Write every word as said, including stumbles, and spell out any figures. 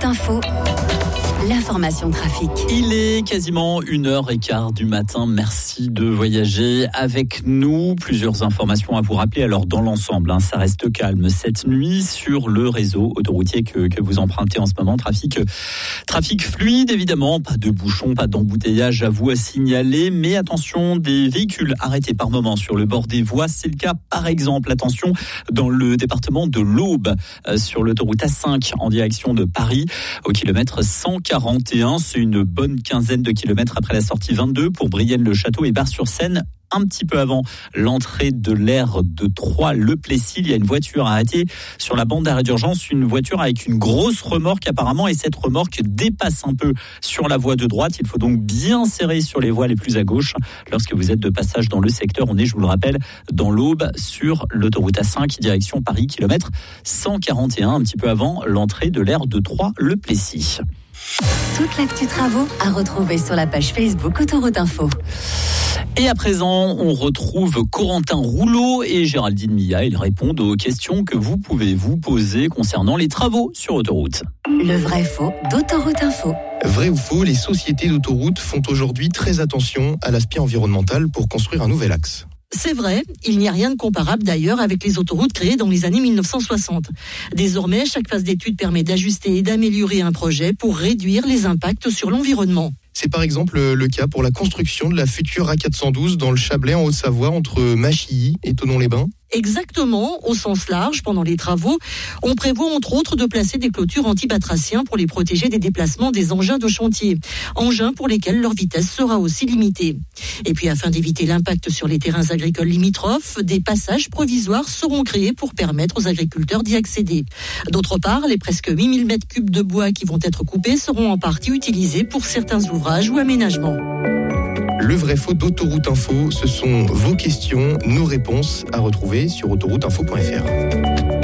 Info, l'information trafic. Il est quasiment une heure et quart du matin. Merci de voyager avec nous. Plusieurs informations à vous rappeler. Alors dans l'ensemble, hein, ça reste calme cette nuit sur le réseau autoroutier que, que vous empruntez en ce moment. Trafic, trafic fluide évidemment. Pas de bouchons, pas d'embouteillage à vous à signaler. Mais attention, des véhicules arrêtés par moment sur le bord des voies. C'est le cas par exemple, attention, dans le département de l'Aube, euh, sur l'autoroute A cinq en direction de Paris, au kilomètre cent quarante et un. C'est une bonne quinzaine de kilomètres après la sortie vingt-deux pour Brienne-le-Château et Bar-sur-Seine. Un petit peu avant l'entrée de l'aire de Troyes-le-Plessis, il y a une voiture arrêtée sur la bande d'arrêt d'urgence, une voiture avec une grosse remorque apparemment, et cette remorque dépasse un peu sur la voie de droite. Il faut donc bien serrer sur les voies les plus à gauche lorsque vous êtes de passage dans le secteur. On est, je vous le rappelle, dans l'Aube sur l'autoroute A cinq, direction Paris, kilomètre cent quarante et un, un petit peu avant l'entrée de l'aire de Troyes-le-Plessis. Toute l'actu travaux à retrouver sur la page Facebook Autoroute Info. Et à présent, on retrouve Corentin Rouleau et Géraldine Milla. Ils répondent aux questions que vous pouvez vous poser concernant les travaux sur autoroute. Le vrai faux d'Autoroute Info. Vrai ou faux, les sociétés d'autoroute font aujourd'hui très attention à l'aspect environnemental pour construire un nouvel axe. C'est vrai, il n'y a rien de comparable d'ailleurs avec les autoroutes créées dans les années mille neuf cent soixante. Désormais, chaque phase d'étude permet d'ajuster et d'améliorer un projet pour réduire les impacts sur l'environnement. C'est par exemple le cas pour la construction de la future A quatre cent douze dans le Chablais en Haute-Savoie entre Machilly et Thonon-les-Bains. Exactement, au sens large, pendant les travaux, on prévoit entre autres de placer des clôtures anti-batraciens pour les protéger des déplacements des engins de chantier, engins pour lesquels leur vitesse sera aussi limitée. Et puis afin d'éviter l'impact sur les terrains agricoles limitrophes, des passages provisoires seront créés pour permettre aux agriculteurs d'y accéder. D'autre part, les presque huit mille mètres cubes de bois qui vont être coupés seront en partie utilisés pour certains ouvrages ou aménagements. Le vrai faux d'Autoroute Info, ce sont vos questions, nos réponses à retrouver sur autoroute info point f r.